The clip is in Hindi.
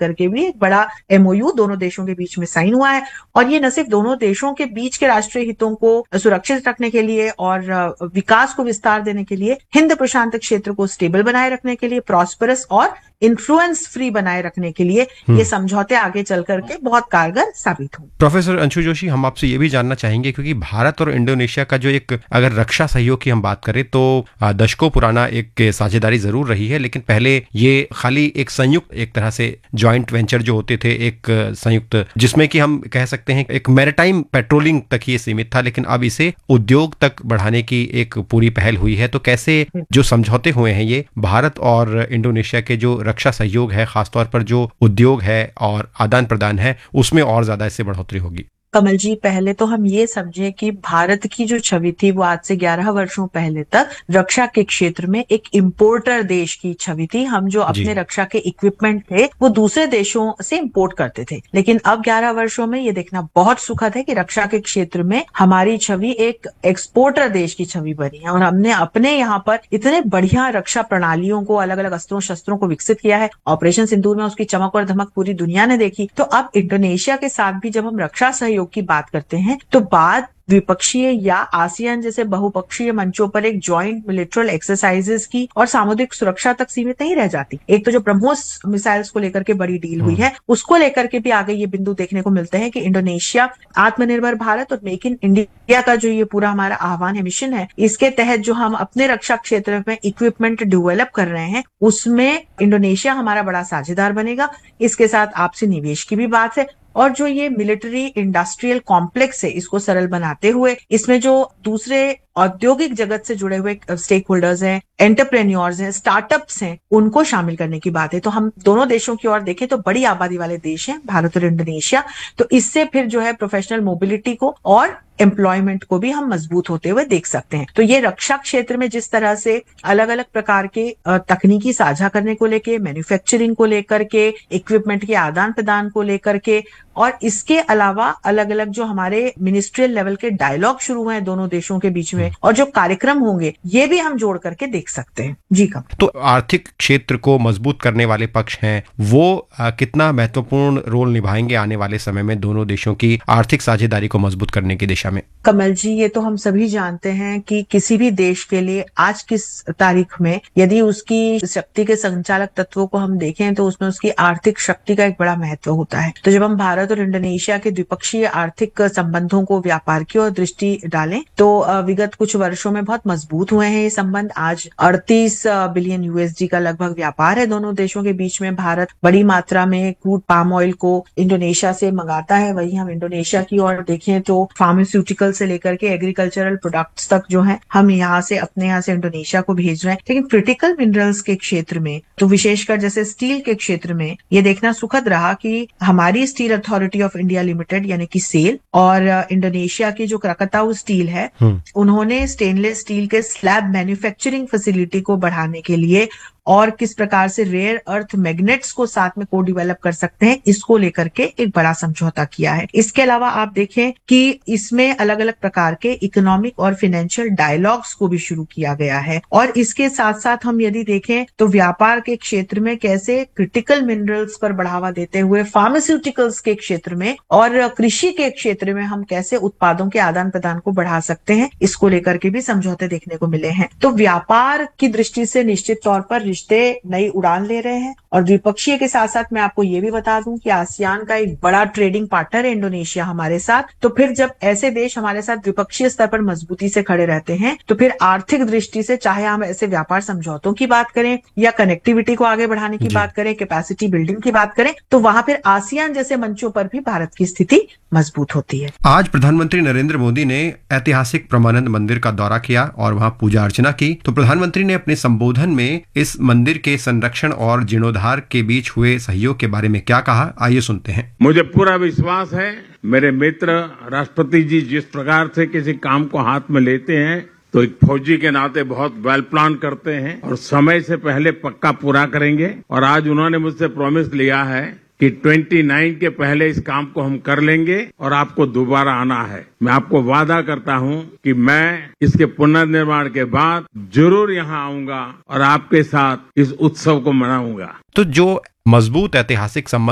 लेकर के भी एक बड़ा MOU दोनों देशों के बीच में साइन हुआ है। और ये न सिर्फ दोनों देशों के बीच के राष्ट्रीय हितों को सुरक्षित रखने के लिए और विकास को विस्तार देने के लिए, हिंद प्रशांत क्षेत्र को स्टेबल बनाए रखने के लिए, प्रॉस्परस और इन्फ्लुएंस फ्री बनाए रखने के लिए ये समझौते आगे चल करके बहुत कारगर साबित हों। प्रोफेसर अंशु जोशी, हम आपसे ये भी जानना चाहेंगे, क्योंकि भारत और इंडोनेशिया का जो एक अगर रक्षा सहयोग की हम बात करें तो दशकों पुराना एक साझेदारी जरूर रही है, लेकिन पहले ये खाली एक संयुक्त, एक तरह से जॉइंट वेंचर जो होते थे, एक संयुक्त, जिसमें कि हम कह सकते हैं एक मैरिटाइम पेट्रोलिंग तक ही सीमित था, लेकिन अब इसे उद्योग तक बढ़ाने की एक पूरी पहल हुई है। तो कैसे जो समझौते हुए हैं ये भारत और इंडोनेशिया के जो रक्षा सहयोग है, खासतौर पर जो उद्योग है और आदान प्रदान है, उसमें और ज्यादा इससे बढ़ोतरी होगी? कमल जी, पहले तो हम ये समझे कि भारत की जो छवि थी वो आज से 11 वर्षों पहले तक रक्षा के क्षेत्र में एक इंपोर्टर देश की छवि थी। हम जो अपने रक्षा के इक्विपमेंट थे वो दूसरे देशों से इंपोर्ट करते थे, लेकिन अब 11 वर्षों में ये देखना बहुत सुखद है कि रक्षा के क्षेत्र में हमारी छवि एक एक्सपोर्टर देश की छवि बनी है और हमने अपने यहाँ पर इतने बढ़िया रक्षा प्रणालियों को, अलग अलग अस्त्रों शस्त्रों को विकसित किया है। ऑपरेशन सिंदूर में उसकी चमक और धमक पूरी दुनिया ने देखी। तो अब इंडोनेशिया के साथ भी जब हम रक्षा सहयोग की बात करते हैं तो बात द्विपक्षीय या आसियान जैसे बहुपक्षीय मंचों पर एक जॉइंट मिलिट्रल एक्सरसाइजेस की और सामुद्रिक सुरक्षा तक सीमित नहीं रह जाती। एक तो जो ब्रह्मोस मिसाइल्स को लेकर के बड़ी डील हुई है, उसको लेकर के भी आगे ये बिंदु देखने को मिलते हैं कि इंडोनेशिया आत्मनिर्भर भारत और मेक इन इंडिया का जो ये पूरा हमारा आह्वान है, मिशन है, इसके तहत जो हम अपने रक्षा क्षेत्र में इक्विपमेंट डेवलप कर रहे हैं उसमें इंडोनेशिया हमारा बड़ा साझेदार बनेगा। इसके साथ आपसी निवेश की भी बात है और जो ये मिलिट्री इंडस्ट्रियल कॉम्प्लेक्स है इसको सरल बनाते हुए इसमें जो दूसरे औद्योगिक जगत से जुड़े हुए स्टेक होल्डर्स हैं, एंटरप्रेन्योर्स हैं, स्टार्टअप्स हैं, उनको शामिल करने की बात है। तो हम दोनों देशों की ओर देखें तो बड़ी आबादी वाले देश हैं भारत और इंडोनेशिया। तो इससे फिर जो है प्रोफेशनल मोबिलिटी को और एम्प्लॉयमेंट को भी हम मजबूत होते हुए देख सकते हैं। तो ये रक्षा क्षेत्र में जिस तरह से अलग अलग प्रकार के तकनीकी साझा करने को लेके, मैन्युफैक्चरिंग को लेकर के, इक्विपमेंट के आदान प्रदान को लेकर के, और इसके अलावा अलग अलग जो हमारे मिनिस्ट्रियल लेवल के डायलॉग शुरू हुए हैं दोनों देशों के बीच में और जो कार्यक्रम होंगे ये भी हम जोड़ करके देख सकते हैं। जी का तो आर्थिक क्षेत्र को मजबूत करने वाले पक्ष हैं वो कितना महत्वपूर्ण रोल निभाएंगे आने वाले समय में दोनों देशों की आर्थिक साझेदारी को मजबूत करने की दिशा में? कमल जी, ये तो हम सभी जानते हैं कि किसी भी देश के लिए आज किस तारीख में यदि उसकी शक्ति के संचालक तत्वों को हम देखें तो उसमें उसकी आर्थिक शक्ति का एक बड़ा महत्व होता है। तो जब हम भारत और इंडोनेशिया के द्विपक्षीय आर्थिक संबंधों को व्यापार की ओर दृष्टि डालें तो विगत कुछ वर्षों में बहुत मजबूत हुए हैं ये संबंध। आज 38 बिलियन USD का लगभग व्यापार है दोनों देशों के बीच में। भारत बड़ी मात्रा में क्रूड पाम ऑयल को इंडोनेशिया से मंगाता है। वहीं हम इंडोनेशिया की ओर देखें तो फार्मास्यूटिकल से लेकर के एग्रीकल्चरल प्रोडक्ट्स तक जो है हम यहाँ से अपने यहाँ से इंडोनेशिया को भेज रहे हैं। लेकिन क्रिटिकल मिनरल्स के क्षेत्र में तो विशेषकर जैसे स्टील के क्षेत्र में ये देखना सुखद रहा कि हमारी steel authority of India limited यानी कि सेल और इंडोनेशिया की जो क्राकाताऊ स्टील है उन्होंने स्टेनलेस स्टील के स्लैब मैन्युफैक्चरिंग फैसिलिटी को बढ़ाने के लिए और किस प्रकार से रेयर अर्थ मैग्नेट्स को साथ में को डेवलप कर सकते हैं इसको लेकर के एक बड़ा समझौता किया है। इसके अलावा आप देखें कि इसमें अलग अलग प्रकार के इकोनॉमिक और फाइनेंशियल डायलॉग्स को भी शुरू किया गया है। और इसके साथ साथ हम यदि देखें तो व्यापार के क्षेत्र में कैसे क्रिटिकल मिनरल्स पर बढ़ावा देते हुए फार्मास्यूटिकल्स के क्षेत्र में और कृषि के क्षेत्र में हम कैसे उत्पादों के आदान प्रदान को बढ़ा सकते हैं, इसको लेकर के भी समझौते देखने को मिले हैं। तो व्यापार की दृष्टि से निश्चित तौर पर रिश्ते नई उड़ान ले रहे हैं। और द्विपक्षीय के साथ साथ मैं आपको ये भी बता दूं कि आसियान का एक बड़ा ट्रेडिंग पार्टनर है इंडोनेशिया हमारे साथ। तो फिर जब ऐसे देश हमारे साथ द्विपक्षीय स्तर पर मजबूती से खड़े रहते हैं तो फिर आर्थिक दृष्टि से चाहे हम ऐसे व्यापार समझौतों की बात करें या कनेक्टिविटी को आगे बढ़ाने की बात करें, कैपेसिटी बिल्डिंग की बात करें, तो वहां फिर आसियान जैसे मंचों पर भी भारत की स्थिति मजबूत होती है। आज प्रधानमंत्री नरेंद्र मोदी ने ऐतिहासिक परमानंद मंदिर का दौरा किया और वहां पूजा अर्चना की। तो प्रधानमंत्री ने अपने संबोधन में इस मंदिर के संरक्षण और जीर्णोद्धार के बीच हुए सहयोग के बारे में क्या कहा, आइए सुनते हैं। मुझे पूरा विश्वास है मेरे मित्र राष्ट्रपति जी जिस प्रकार से किसी काम को हाथ में लेते हैं तो एक फौजी के नाते बहुत वेल प्लान करते हैं और समय से पहले पक्का पूरा करेंगे। और आज उन्होंने मुझसे प्रॉमिस लिया है कि 29 के पहले इस काम को हम कर लेंगे और आपको दोबारा आना है। मैं आपको वादा करता हूं कि मैं इसके पुनर्निर्माण के बाद जरूर यहां आऊंगा और आपके साथ इस उत्सव को मनाऊंगा। तो जो मजबूत ऐतिहासिक संबंध